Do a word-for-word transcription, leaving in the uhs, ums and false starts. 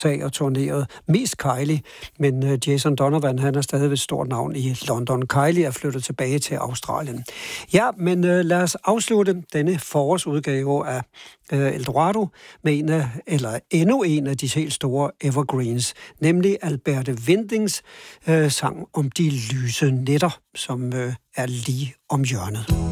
og turneret. Mest Kylie, men Jason Donovan, han er stadig et stort navn i London. Kylie er flyttet tilbage til Australien. Ja, men uh, lad os afslutte denne forårsudgave af uh, Eldorado med en af, eller endnu en af de helt store evergreens, nemlig Alberte Windings uh, sang om de lyse nætter, som uh, er lige om hjørnet.